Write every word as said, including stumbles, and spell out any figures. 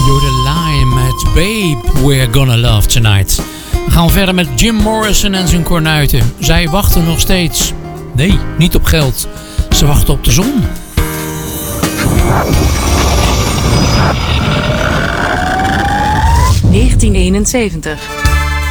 Jodelai met Babe, We're Gonna Love Tonight. We gaan verder met Jim Morrison en zijn kornuiten. Zij wachten nog steeds. Nee, niet op geld. Ze wachten op de zon. negentien eenenzeventig